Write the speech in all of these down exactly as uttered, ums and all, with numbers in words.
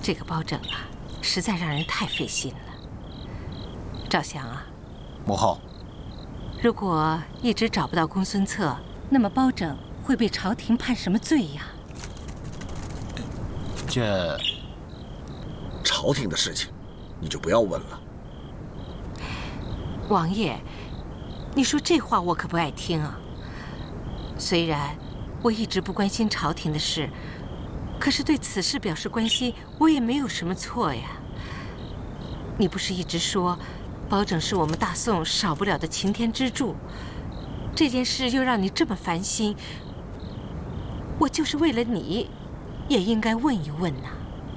这个包拯啊，实在让人太费心了。赵祥啊， 母后， 如果一直找不到公孙策，那么包拯会被朝廷判什么罪呀？ 这朝廷的事情，你就不要问了。 王爷，你说这话我可不爱听啊。虽然我一直不关心朝廷的事，可是对此事表示关心，我也没有什么错呀。你不是一直说，包拯是我们大宋少不了的擎天之柱，这件事又让你这么烦心，我就是为了你，也应该问一问呐。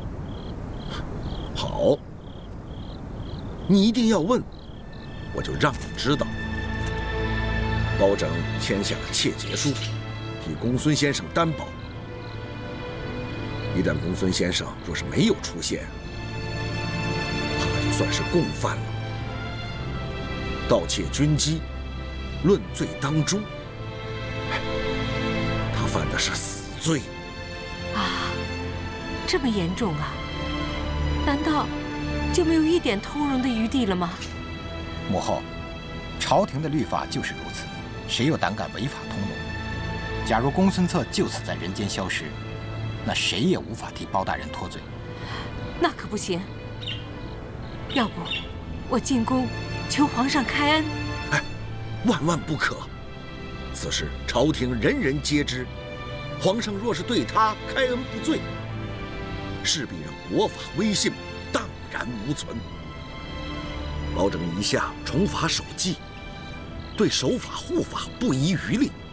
好，你一定要问，我就让你知道。包拯签下了窃结书，替公孙先生担保。一旦公孙先生若是没有出现，他就算是共犯了。盗窃军机，论罪当诛。他犯的是死罪啊，这么严重啊？难道就没有一点通融的余地了吗？ 母后，朝廷的律法就是如此，谁又胆敢违法通融？假如公孙策就此在人间消失，那谁也无法替包大人脱罪。 那可不行。要不，我进宫求皇上开恩。 哎，万万不可！此事朝廷人人皆知，皇上若是对他开恩不罪，势必让国法威信荡然无存。包拯一向重法守纪，对守法护法不遗余力。